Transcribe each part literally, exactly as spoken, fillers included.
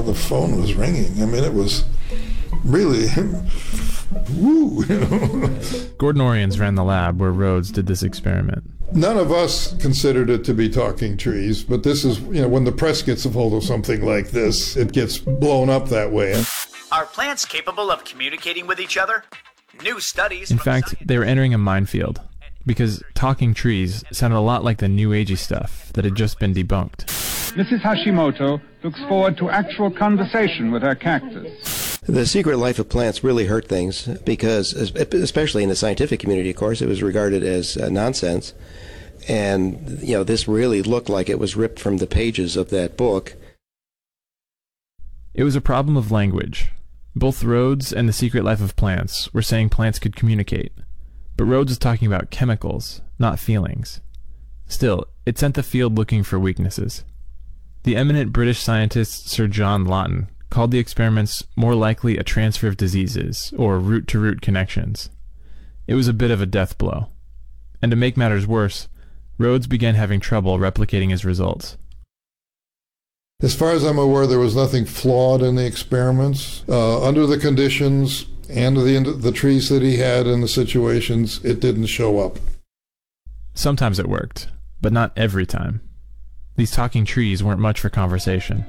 the phone was ringing. I mean, it was really, woo, you know. Gordon Oriens ran the lab where Rhodes did this experiment. None of us considered it to be talking trees, but this is, you know, when the press gets a hold of something like this, it gets blown up that way. Are plants capable of communicating with each other? New studies. In fact, they were entering a minefield, because talking trees sounded a lot like the New Agey stuff that had just been debunked. Missus Hashimoto looks forward to actual conversation with her cactus. The secret life of plants really hurt things because, especially in the scientific community, of course, it was regarded as uh, nonsense. And, you know, this really looked like it was ripped from the pages of that book. It was a problem of language. Both Rhodes and The Secret Life of Plants were saying plants could communicate. But Rhodes was talking about chemicals, not feelings. Still, it sent the field looking for weaknesses. The eminent British scientist Sir John Lawton called the experiments more likely a transfer of diseases, or root-to-root connections. It was a bit of a death blow. And to make matters worse, Rhodes began having trouble replicating his results. As far as I'm aware, there was nothing flawed in the experiments. Uh, under the conditions and the, the trees that he had in the situations, it didn't show up. Sometimes it worked, but not every time. These talking trees weren't much for conversation.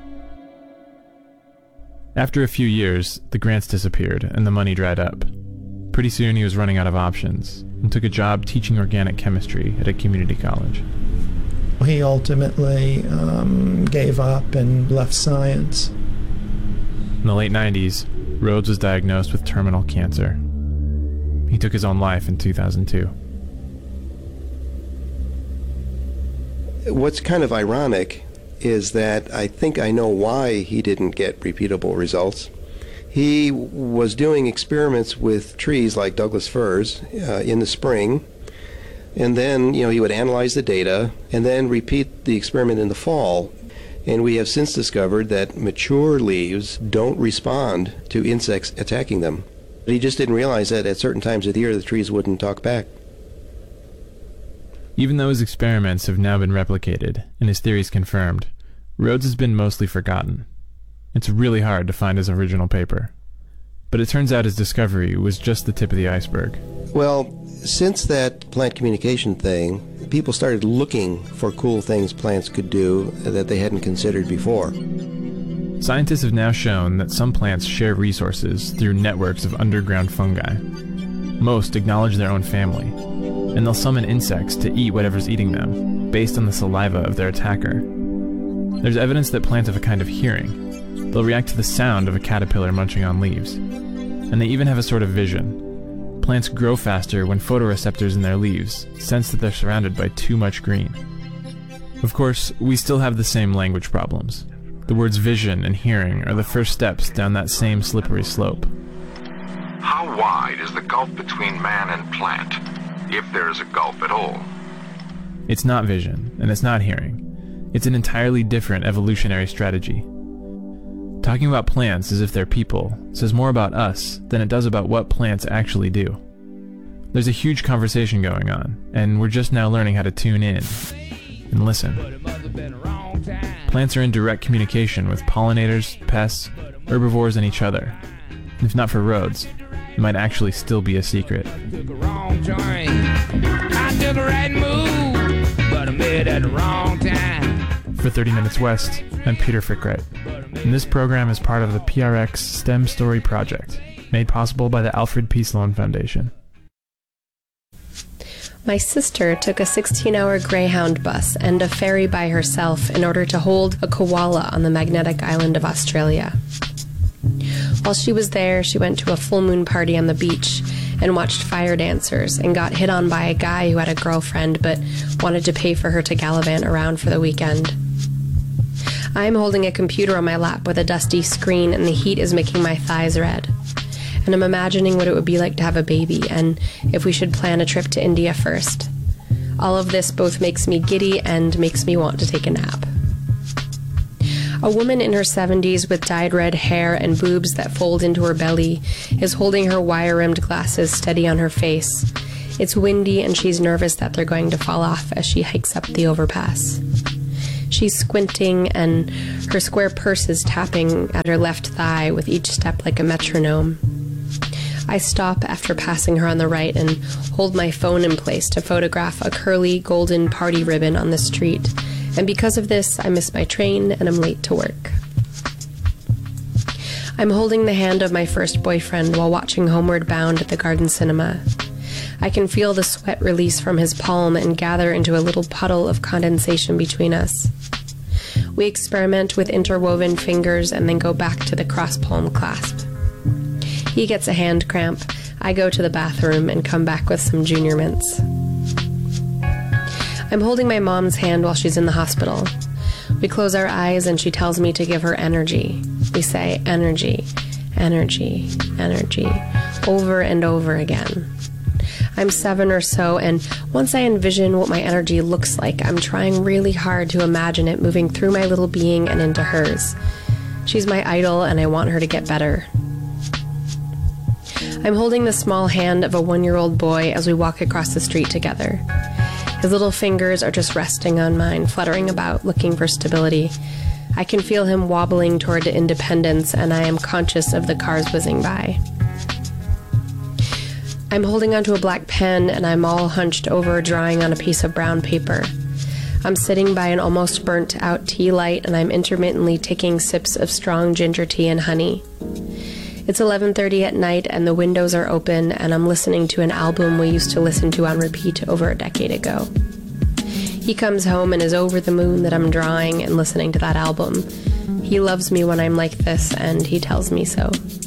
After a few years, the grants disappeared and the money dried up. Pretty soon he was running out of options and took a job teaching organic chemistry at a community college. He ultimately um, gave up and left science. In the late nineties, Rhodes was diagnosed with terminal cancer. He took his own life in two thousand two. What's kind of ironic is that I think I know why he didn't get repeatable results. He was doing experiments with trees like Douglas firs uh, in the spring, and then, you know, he would analyze the data and then repeat the experiment in the fall. And we have since discovered that mature leaves don't respond to insects attacking them. But he just didn't realize that at certain times of the year the trees wouldn't talk back. Even though his experiments have now been replicated and his theories confirmed, Rhodes has been mostly forgotten. It's really hard to find his original paper. But it turns out his discovery was just the tip of the iceberg. Well, since that plant communication thing, people started looking for cool things plants could do that they hadn't considered before. Scientists have now shown that some plants share resources through networks of underground fungi. Most acknowledge their own family, and they'll summon insects to eat whatever's eating them, based on the saliva of their attacker. There's evidence that plants have a kind of hearing. They'll react to the sound of a caterpillar munching on leaves. And they even have a sort of vision. Plants grow faster when photoreceptors in their leaves sense that they're surrounded by too much green. Of course, we still have the same language problems. The words vision and hearing are the first steps down that same slippery slope. How wide is the gulf between man and plant, if there is a gulf at all? It's not vision, and it's not hearing. It's an entirely different evolutionary strategy. Talking about plants as if they're people says more about us than it does about what plants actually do. There's a huge conversation going on, and we're just now learning how to tune in and listen. Plants are in direct communication with pollinators, pests, herbivores, and each other. If not for Rhodes, it might actually still be a secret. I took a right move, but I made it at the wrong time. For thirty minutes West, I'm Peter Frickright, and this program is part of the P R X STEM Story Project, made possible by the Alfred P. Sloan Foundation. My sister took a sixteen-hour Greyhound bus and a ferry by herself in order to hold a koala on the magnetic island of Australia. While she was there, she went to a full moon party on the beach and watched fire dancers and got hit on by a guy who had a girlfriend but wanted to pay for her to gallivant around for the weekend. I'm holding a computer on my lap with a dusty screen, and the heat is making my thighs red. And I'm imagining what it would be like to have a baby, and if we should plan a trip to India first. All of this both makes me giddy and makes me want to take a nap. A woman in her seventies with dyed red hair and boobs that fold into her belly is holding her wire-rimmed glasses steady on her face. It's windy, and she's nervous that they're going to fall off as she hikes up the overpass. She's squinting, and her square purse is tapping at her left thigh with each step like a metronome. I stop after passing her on the right and hold my phone in place to photograph a curly golden party ribbon on the street, and because of this, I miss my train and I'm late to work. I'm holding the hand of my first boyfriend while watching Homeward Bound at the Garden Cinema. I can feel the sweat release from his palm and gather into a little puddle of condensation between us. We experiment with interwoven fingers and then go back to the cross-palm clasp. He gets a hand cramp, I go to the bathroom and come back with some Junior Mints. I'm holding my mom's hand while she's in the hospital. We close our eyes and she tells me to give her energy. We say energy, energy, energy, over and over again. I'm seven or so, and once I envision what my energy looks like, I'm trying really hard to imagine it moving through my little being and into hers. She's my idol, and I want her to get better. I'm holding the small hand of a one-year-old boy as we walk across the street together. His little fingers are just resting on mine, fluttering about, looking for stability. I can feel him wobbling toward independence, and I am conscious of the cars whizzing by. I'm holding onto a black pen, and I'm all hunched over, drawing on a piece of brown paper. I'm sitting by an almost burnt-out tea light, and I'm intermittently taking sips of strong ginger tea and honey. It's eleven thirty at night, and the windows are open, and I'm listening to an album we used to listen to on repeat over a decade ago. He comes home and is over the moon that I'm drawing and listening to that album. He loves me when I'm like this, and he tells me so.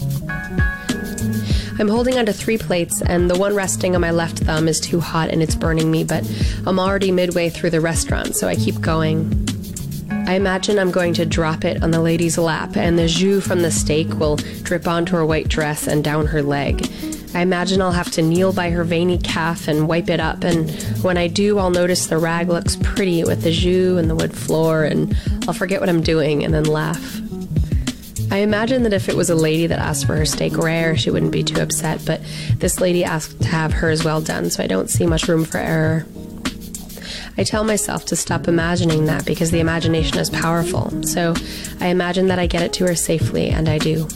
I'm holding onto three plates, and the one resting on my left thumb is too hot and it's burning me, but I'm already midway through the restaurant, so I keep going. I imagine I'm going to drop it on the lady's lap, and the jus from the steak will drip onto her white dress and down her leg. I imagine I'll have to kneel by her veiny calf and wipe it up, and when I do, I'll notice the rag looks pretty with the jus and the wood floor, and I'll forget what I'm doing and then laugh. I imagine that if it was a lady that asked for her steak rare, she wouldn't be too upset, but this lady asked to have hers well done, so I don't see much room for error. I tell myself to stop imagining that because the imagination is powerful, so I imagine that I get it to her safely, and I do.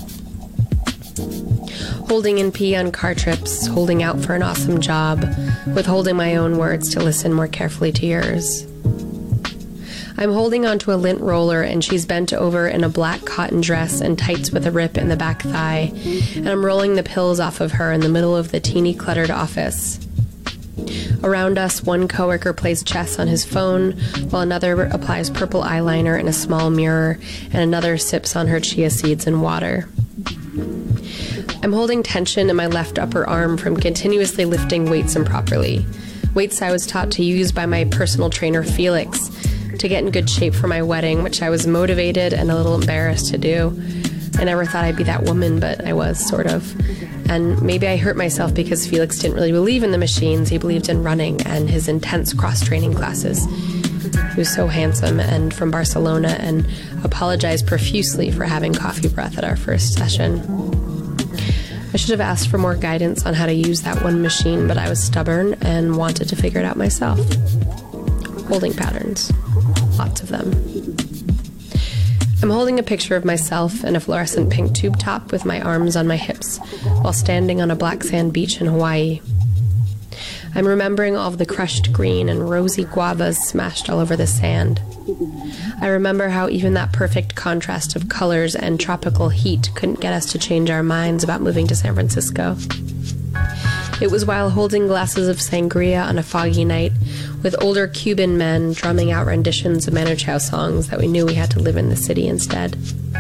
Holding in pee on car trips, holding out for an awesome job, withholding my own words to listen more carefully to yours. I'm holding onto a lint roller, and she's bent over in a black cotton dress and tights with a rip in the back thigh, and I'm rolling the pills off of her in the middle of the teeny cluttered office. Around us, one coworker plays chess on his phone, while another applies purple eyeliner in a small mirror, and another sips on her chia seeds and water. I'm holding tension in my left upper arm from continuously lifting weights improperly. Weights I was taught to use by my personal trainer, Felix, to get in good shape for my wedding, which I was motivated and a little embarrassed to do. I never thought I'd be that woman, but I was, sort of. And maybe I hurt myself because Felix didn't really believe in the machines. He believed in running and his intense cross-training classes. He was so handsome and from Barcelona and apologized profusely for having coffee breath at our first session. I should have asked for more guidance on how to use that one machine, but I was stubborn and wanted to figure it out myself. Holding patterns. Lots of them. I'm holding a picture of myself in a fluorescent pink tube top with my arms on my hips while standing on a black sand beach in Hawaii. I'm remembering all of the crushed green and rosy guavas smashed all over the sand. I remember how even that perfect contrast of colors and tropical heat couldn't get us to change our minds about moving to San Francisco. It was while holding glasses of sangria on a foggy night with older Cuban men drumming out renditions of Manu Chao songs that we knew we had to live in the city instead.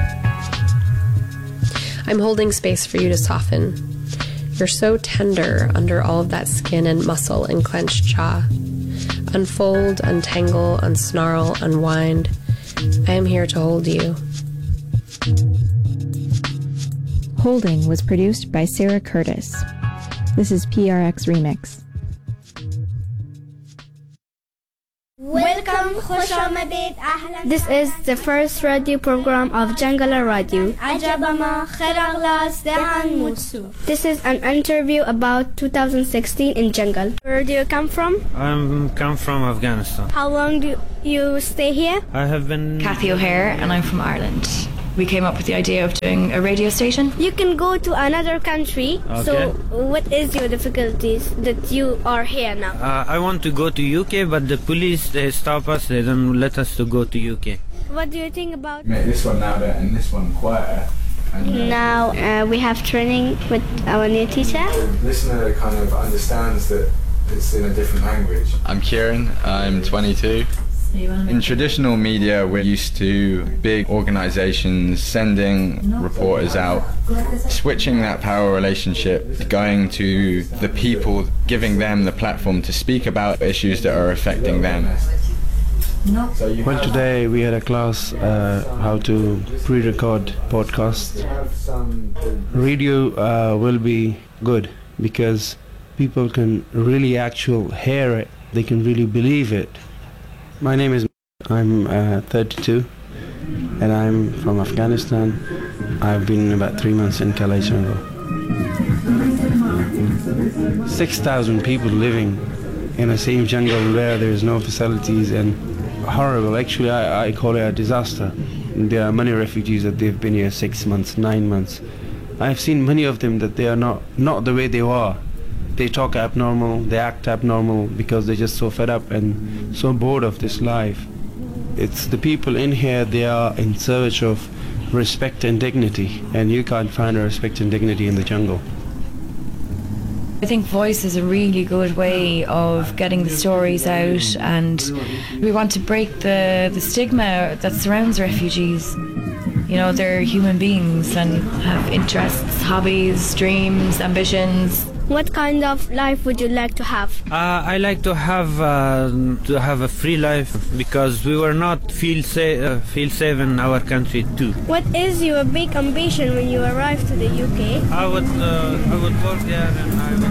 I'm holding space for you to soften. You're so tender under all of that skin and muscle and clenched jaw. Unfold, untangle, unsnarl, unwind. I am here to hold you. Holding was produced by Sarah Curtis. This is P R X Remix. Welcome This is the first radio program of Jangala Radio. This is an interview about two thousand sixteen in Jungle. Where do you come from? I come from Afghanistan. How long do you stay here? I have been... Kathy O'Hare, and I'm from Ireland. We came up with the idea of doing a radio station. You can go to another country. Okay. So what is your difficulties that you are here now? Uh, I want to go to U K, but the police, they stop us. They don't let us to go to U K. What do you think about... Make this one louder and this one quieter. And, uh, now uh, we have training with our new teacher. The listener kind of understands that it's in a different language. I'm Kieran. I'm twenty-two. In traditional media, we're used to big organizations sending reporters out, switching that power relationship, going to the people, giving them the platform to speak about issues that are affecting them. Well, today we had a class uh, how to pre-record podcasts. Radio uh, will be good because people can really actually hear it. They can really believe it. My name is... I'm uh, thirty-two and I'm from Afghanistan. I've been about three months in Kalai Jungle. six thousand people living in the same jungle where there's no facilities and horrible. Actually, I, I call it a disaster. There are many refugees that they've been here six months, nine months. I've seen many of them that they are not, not the way they are. They talk abnormal, they act abnormal because they're just so fed up and so bored of this life. It's the people in here, they are in search of respect and dignity, and you can't find a respect and dignity in the jungle. I think voice is a really good way of getting the stories out, and we want to break the, the stigma that surrounds refugees. You know, they're human beings and have interests, hobbies, dreams, ambitions. What kind of life would you like to have? Uh, I like to have uh, to have a free life because we were not feel safe uh, feel safe in our country too. What is your big ambition when you arrive to the U K? I would uh, I would work there and I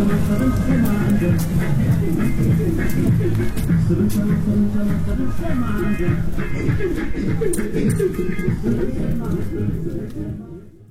would.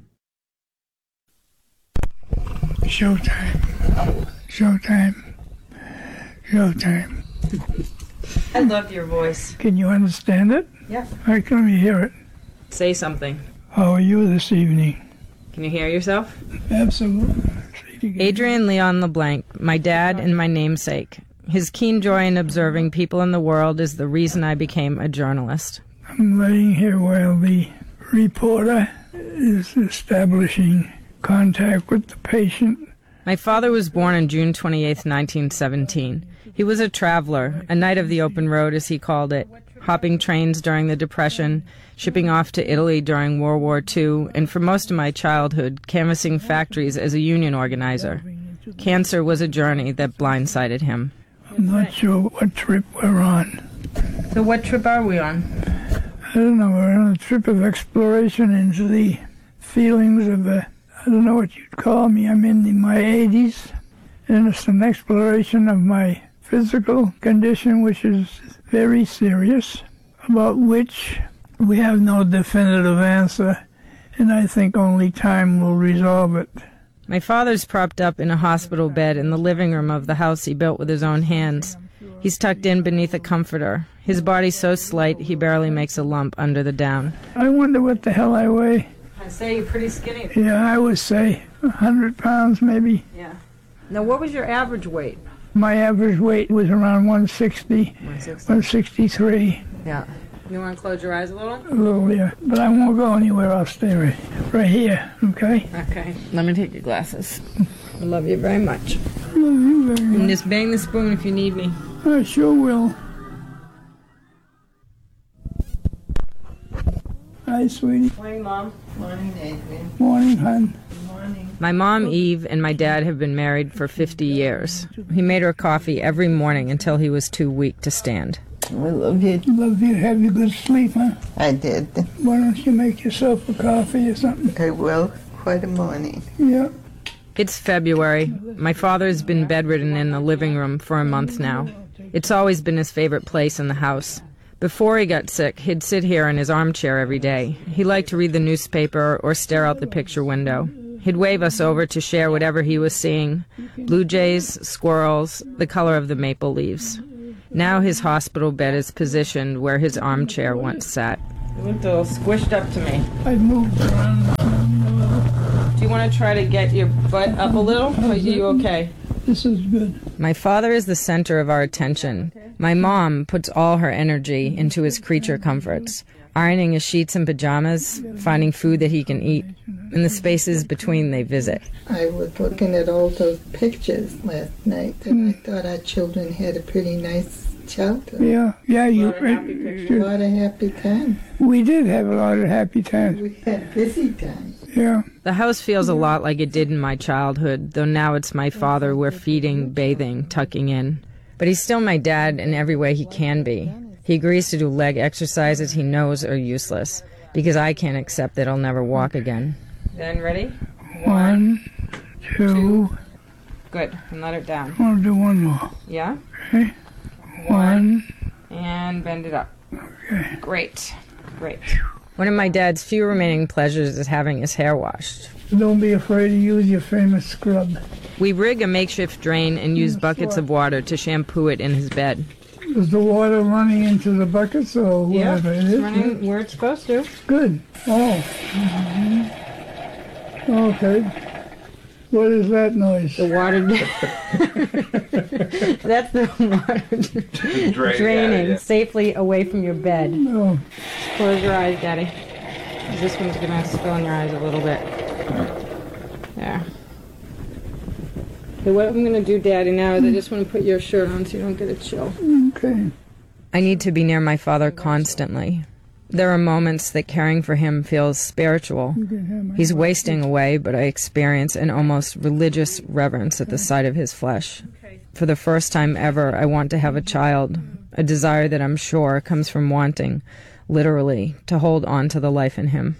Showtime. Showtime. Showtime. I love your voice. Can you understand it? Yeah. All right, let me hear it. Say something. How are you this evening? Can you hear yourself? Absolutely. Adrian Leon LeBlanc, my dad and my namesake. His keen joy in observing people in the world is the reason I became a journalist. I'm laying here while the reporter is establishing contact with the patient. My father was born on June twenty-eighth, nineteen seventeen. He was a traveler, a knight of the open road as he called it, hopping trains during the Depression, shipping off to Italy during World War Two, and for most of my childhood, canvassing factories as a union organizer. Cancer was a journey that blindsided him. I'm not sure what trip we're on. So what trip are we on? I don't know, we're on a trip of exploration into the feelings of a I don't know what you'd call me. I'm in my eighties, and it's an exploration of my physical condition, which is very serious, about which we have no definitive answer, and I think only time will resolve it. My father's propped up in a hospital bed in the living room of the house he built with his own hands. He's tucked in beneath a comforter. His body's so slight he barely makes a lump under the down. I wonder what the hell I weigh. I say you're pretty skinny. Yeah, I would say a hundred pounds maybe. Yeah. Now, what was your average weight? My average weight was around one sixty, one sixty-three. Yeah. You want to close your eyes a little? A little, yeah. But I won't go anywhere. I'll stay right, right here, okay? Okay. Let me take your glasses. I love you very much. Love you very much. And just bang the spoon if you need me. I sure will. Hi, sweetie. Morning, Mom. Morning, Adrian. Morning, hon. Morning. My mom, Eve, and my dad have been married for fifty years. He made her coffee every morning until he was too weak to stand. I love you. Love you. Have you good sleep, huh? I did. Why don't you make yourself a coffee or something? I will. Quite a morning. Yeah. It's February. My father's been bedridden in the living room for a month now. It's always been his favorite place in the house. Before he got sick, he'd sit here in his armchair every day. He liked to read the newspaper or stare out the picture window. He'd wave us over to share whatever he was seeing. Blue jays, squirrels, the color of the maple leaves. Now his hospital bed is positioned where his armchair once sat. You looked a little squished up to me. I moved around. Do you want to try to get your butt up a little? Or are you okay? This is good. My father is the center of our attention. My mom puts all her energy into his creature comforts, ironing his sheets and pajamas, finding food that he can eat. In the spaces between, they visit. I was looking at all those pictures last night, and I thought our children had a pretty nice childhood. Yeah, yeah, you. A lot of happy pictures. A lot of happy times. We did have a lot of happy times. We had busy times. Yeah. The house feels a lot like it did in my childhood, though now it's my father we're feeding, bathing, tucking in. But he's still my dad in every way he can be. He agrees to do leg exercises he knows are useless, because I can't accept that I'll never walk again. Then ready? One, two. two. Good, and let it down. I'll do one more. Yeah? Okay. One. And bend it up. Okay. Great, great. One of my dad's few remaining pleasures is having his hair washed. Don't be afraid to use your famous scrub. We rig a makeshift drain and use buckets of water to shampoo it in his bed. Is the water running into the buckets or wherever yeah, it is? It's running where it's supposed to. Good. Oh. Mm-hmm. Okay. What is that noise? The water. That's the water Drain, draining yeah, yeah. safely away from your bed. No. Close your eyes, Daddy. This one's going to spill in your eyes a little bit. There. Okay, what I'm going to do, Daddy, now is I just want to put your shirt on so you don't get a chill. Okay. I need to be near my father constantly. There are moments that caring for him feels spiritual. He's wasting away, but I experience an almost religious reverence at the sight of his flesh. For the first time ever, I want to have a child, a desire that I'm sure comes from wanting, literally, to hold on to the life in him.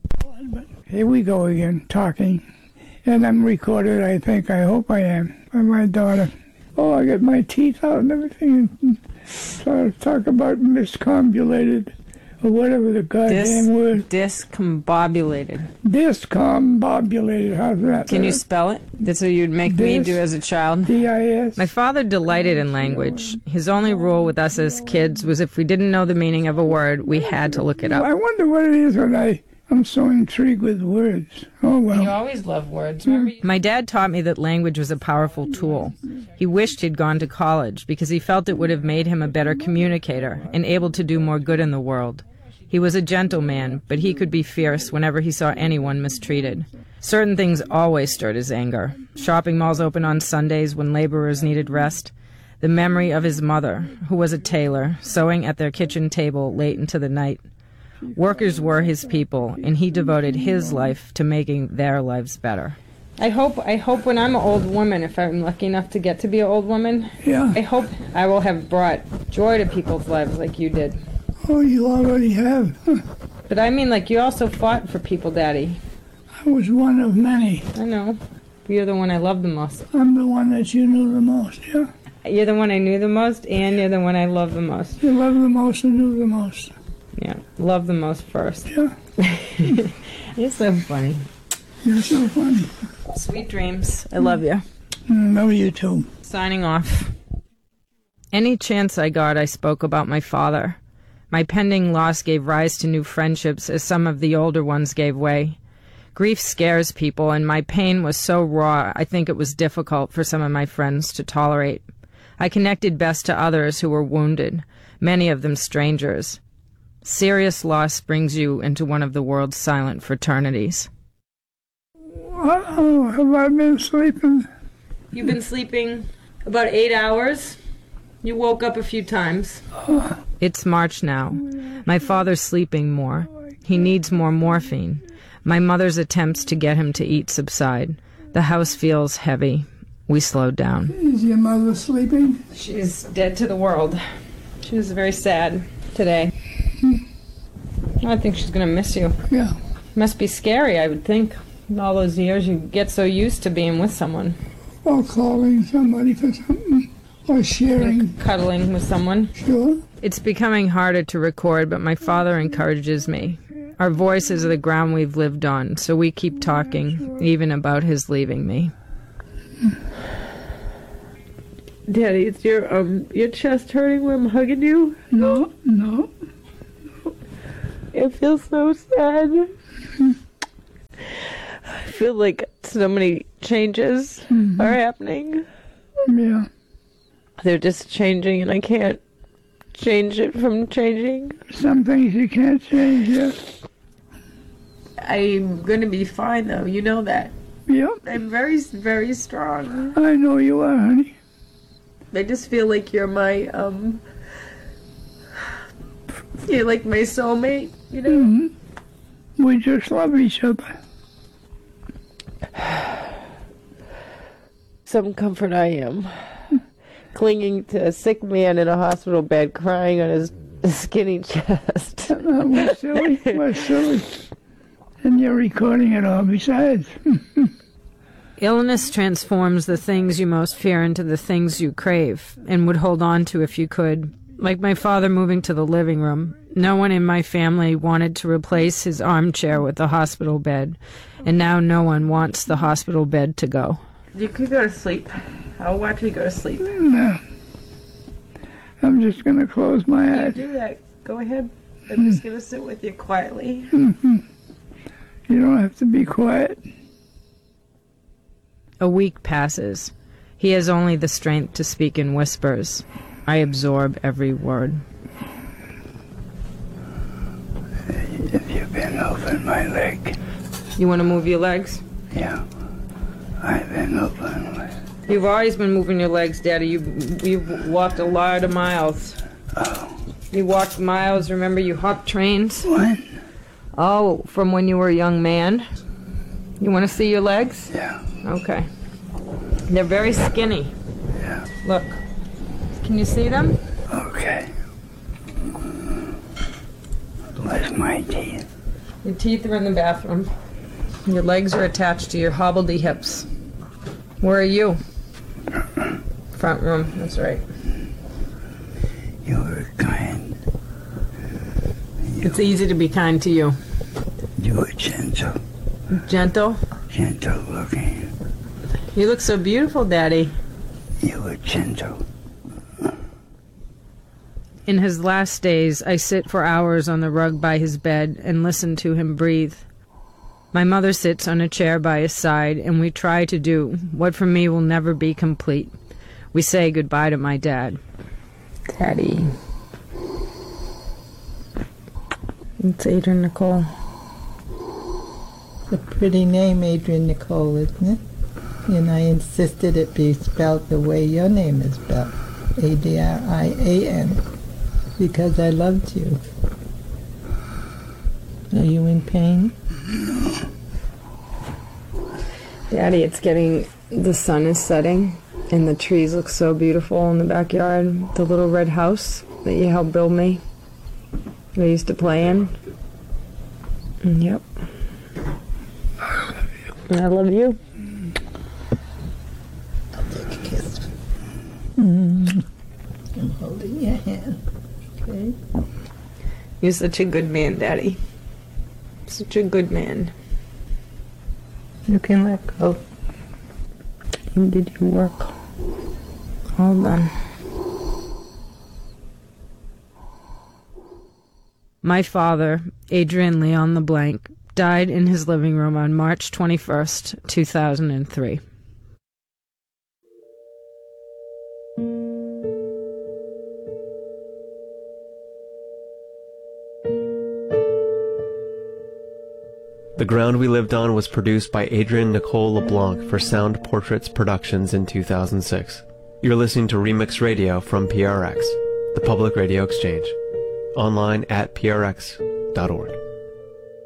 Here we go again, talking. And I'm recorded, I think, I hope I am, by my daughter. Oh, I get my teeth out and everything, and talk, talk about miscombulated. Or whatever the goddamn Dis- word. Discombobulated. Discombobulated. How's that? Can you spell it? That's what you'd make Dis- me do as a child. D I S. My father delighted in language. His only rule with us as kids was if we didn't know the meaning of a word, we had to look it up. I wonder what it is when I, I'm so intrigued with words. Oh, well. You always love words. My dad taught me that language was a powerful tool. He wished he'd gone to college because he felt it would have made him a better communicator and able to do more good in the world. He was a gentleman, but he could be fierce whenever he saw anyone mistreated. Certain things always stirred his anger. Shopping malls open on Sundays when laborers needed rest. The memory of his mother, who was a tailor, sewing at their kitchen table late into the night. Workers were his people, and he devoted his life to making their lives better. I hope I hope when I'm an old woman, if I'm lucky enough to get to be an old woman, yeah. I hope I will have brought joy to people's lives like you did. Oh, you already have. Huh. But I mean, like, you also fought for people, Daddy. I was one of many. I know. You're the one I love the most. I'm the one that you knew the most, yeah? You're the one I knew the most, and you're the one I love the most. You love the most and knew the most. Yeah, love the most first. Yeah. You're so funny. You're so funny. Sweet dreams. I love you. Mm, love you too. Signing off. Any chance I got, I spoke about my father. My pending loss gave rise to new friendships as some of the older ones gave way. Grief scares people, and my pain was so raw, I think it was difficult for some of my friends to tolerate. I connected best to others who were wounded, many of them strangers. Serious loss brings you into one of the world's silent fraternities. Uh-oh, have I been sleeping? You've been sleeping about eight hours. You woke up a few times. It's March now. My father's sleeping more. He needs more morphine. My mother's attempts to get him to eat subside. The house feels heavy. We slowed down. Is your mother sleeping? She's dead to the world. She was very sad today. I think she's going to miss you. Yeah. Must be scary, I would think. In all those years, you get so used to being with someone. Or calling somebody for something. Or sharing. Like cuddling with someone. Sure. It's becoming harder to record, but my father encourages me. Our voices are the ground we've lived on, so we keep talking, even about his leaving me. Daddy, is your um your chest hurting when I'm hugging you? No, no. It feels so sad. I feel like so many changes Mhm. are happening. Yeah. They're just changing, and I can't change it from changing. Some things you can't change, yes. I'm gonna be fine, though. You know that. Yep. I'm very, very strong. I know you are, honey. I just feel like you're my, um... You're like my soulmate, you know? Mm-hmm. We just love each other. Some comfort I am. Clinging to a sick man in a hospital bed, crying on his skinny chest. Uh, we're silly. We're silly. And you're recording it all besides. Illness transforms the things you most fear into the things you crave and would hold on to if you could. Like my father moving to the living room. No one in my family wanted to replace his armchair with a hospital bed, and now no one wants the hospital bed to go. You could go to sleep. I'll watch you go to sleep. No. I'm just going to close my You eyes. do that. Go ahead. I'm just going to sit with you quietly. Mhm. You don't have to be quiet. A week passes. He has only the strength to speak in whispers. I absorb every word. If you've been over my leg. You want to move your legs? Yeah. I've been over my leg. You've always been moving your legs, Daddy. You've, you've walked a lot of miles. Oh. You walked miles. Remember, you hopped trains? What? Oh, from when you were a young man? You want to see your legs? Yeah. Okay. They're very skinny. Yeah. Look. Can you see them? Okay. Where's my teeth? Your teeth are in the bathroom. Your legs are attached to your hobbledy hips. Where are you? Front room, that's right. You were kind. It's easy to be kind to you. You were gentle. Gentle? Gentle looking. You look so beautiful, Daddy. You were gentle. In his last days, I sit for hours on the rug by his bed and listen to him breathe. My mother sits on a chair by his side, and we try to do what for me will never be complete. We say goodbye to my dad. Daddy. It's Adrian Nicole. It's a pretty name, Adrian Nicole, isn't it? And I insisted it be spelled the way your name is spelled, A D R I A N, because I loved you. Are you in pain? Daddy, it's getting, the sun is setting, and the trees look so beautiful in the backyard. The little red house that you helped build me, that I used to play in. Mm, yep. I love you. I'll take a kiss. Mm. I'm holding your hand. Okay? You're such a good man, Daddy. Such a good man. You can let go. You did your work. All done. My father, Adrian Leon LeBlanc, died in his living room on March twenty-first, two thousand three. The Ground We Lived On was produced by Adrian Nicole LeBlanc for Sound Portraits Productions in two thousand six. You're listening to Remix Radio from P R X, the Public Radio Exchange. Online at P R X dot org.